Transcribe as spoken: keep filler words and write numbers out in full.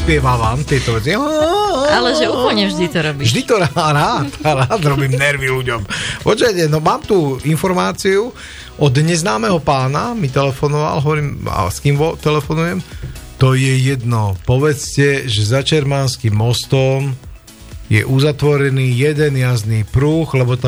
vyspievávam tieto veci. Ale že úplne vždy to robíš. Vždy to rád, rád robím nervy ľuďom. Počkajte, no mám tu informáciu od neznámeho pána, mi telefonoval, hovorím, a s kým vo, telefonujem? To je jedno. Povedzte, že za Čermánskym mostom je uzatvorený jeden jazdný pruh, lebo tam